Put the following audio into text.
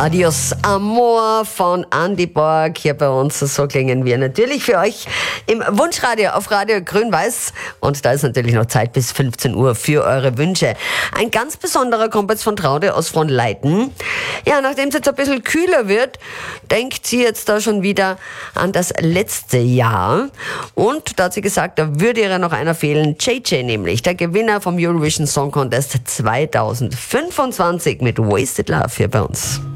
Adios Amor von Andy Borg hier bei uns. So klingen wir natürlich für euch im Wunschradio auf Radio Grün-Weiß. Und da ist natürlich noch Zeit bis 15 Uhr für eure Wünsche. Ein ganz besonderer kommt jetzt von Traude aus Fronleiten. Ja, nachdem es jetzt ein bisschen kühler wird, denkt sie jetzt da schon wieder an das letzte Jahr. Und da hat sie gesagt, da würde ihr noch einer fehlen. JJ nämlich, der Gewinner vom Eurovision Song Contest 2025 mit Wasted Love hier bei uns.